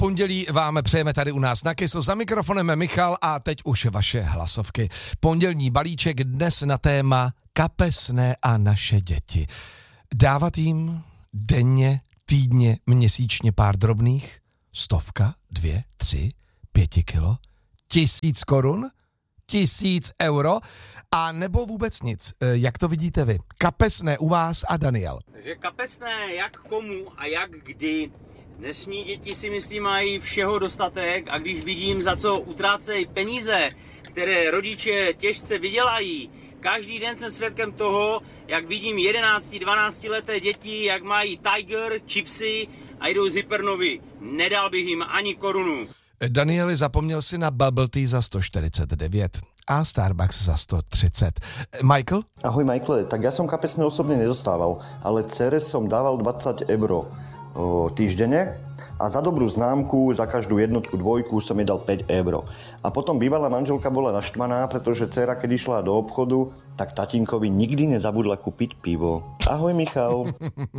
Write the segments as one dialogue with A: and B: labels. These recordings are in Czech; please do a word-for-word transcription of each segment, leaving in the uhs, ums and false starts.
A: pondělí vám přejeme tady u nás na Kissu. Za mikrofonem Michal a teď už vaše hlasovky. Pondělní balíček dnes na téma kapesné a naše děti. Dávat jim denně, týdně, měsíčně pár drobných? Stovka, dvě, tři, pěti kilo? Tisíc korun? Tisíc euro? A nebo vůbec nic. Jak to vidíte vy? Kapesné u vás a Daniel.
B: Takže kapesné jak komu a jak kdy. Dnešní děti si myslím mají všeho dostatek a když vidím, za co utrácejí peníze, které rodiče těžce vydělají, každý den jsem svědkem toho, jak vidím jedenácti dvanácti leté děti, jak mají Tiger, chipsy a jdou z Hypernovy. Nedal bych jim ani korunu.
A: Danieli, zapomněl si na bubble tea za sto čtyřicet devět a Starbucks za sto třicet. Michael?
C: Ahoj Michael, tak ja som kapesné osobne nedostával, ale dcere som dával dvadsať eur týždenne a za dobrú známku, za každú jednotku, dvojku som jej dal päť eur. A potom bývalá manželka bola naštvaná, pretože dcera, keď išla do obchodu, tak tatínkovi nikdy nezabudla kúpiť pivo. Ahoj Michal.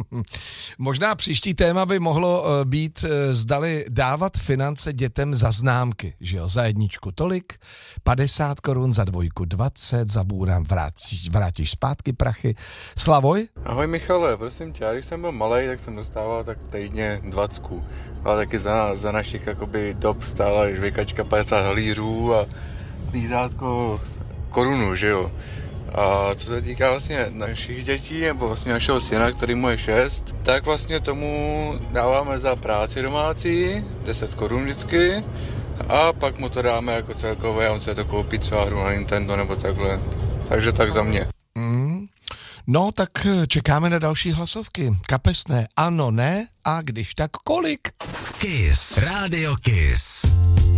A: Možná příští téma by mohlo být, zdali dávat finance dětem za známky, že jo, za jedničku tolik, padesát korun, za dvojku dvacet, za bůram vrátíš, vrátíš zpátky prachy. Slavoj?
D: Ahoj Michale, prosím tě, když jsem byl malej, tak jsem dostával tak týdně dvacku. Ale taky za, za našich jakoby dob stála žvejkačka padesát halířů a lízátko korunu, že jo. A co se týká vlastně našich dětí, nebo vlastně našeho syna, který mu je šest, tak vlastně tomu dáváme za práci domácí deset korun vždycky a pak mu to dáme jako celkové a on se to koupí třeba hru na Nintendo nebo takhle. Takže tak za mě.
A: Mm. No, tak čekáme na další hlasovky. Kapesné ano, ne a když tak kolik?
E: Kiss. Rádio Kiss.